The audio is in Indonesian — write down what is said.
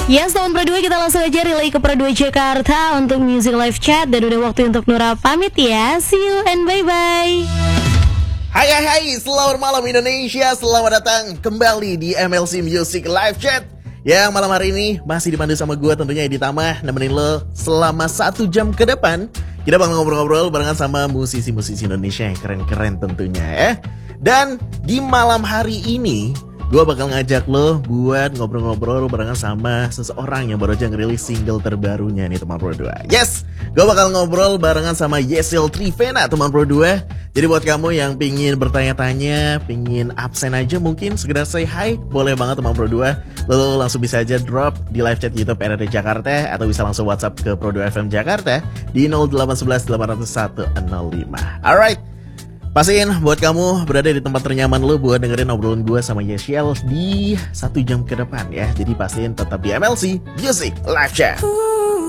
Yes, teman Pro 2, kita langsung aja relay ke Pro 2 Jakarta untuk Music Live Chat. Dan udah waktu untuk Nura pamit ya. See you and bye-bye. Hai, selamat malam Indonesia. Selamat datang kembali di MLC Music Live Chat. Yang malam hari ini masih dipandu sama gue tentunya Edi Tamah. Nemenin lo selama 1 jam ke depan. Kita bakal ngobrol-ngobrol barengan sama musisi-musisi Indonesia yang keren-keren tentunya ya. Dan di malam hari ini gue bakal ngajak lo buat ngobrol-ngobrol barengan sama seseorang yang baru aja ngerilis single terbarunya nih teman Pro 2. Yes, gue bakal ngobrol barengan sama Yesil Trivena teman Pro 2. Jadi buat kamu yang pingin bertanya-tanya, pingin absen aja mungkin sekedar say hi, boleh banget teman Pro 2. Lo langsung bisa aja drop di live chat YouTube RRD Jakarta atau bisa langsung WhatsApp ke Pro 2 FM Jakarta di 0811 801 105. Alright. Pastiin buat kamu berada di tempat ternyaman lo buat dengerin obrolan gue sama Yesil di 1 jam ke depan ya. Jadi pastiin tetap di MLC Music Live Chat.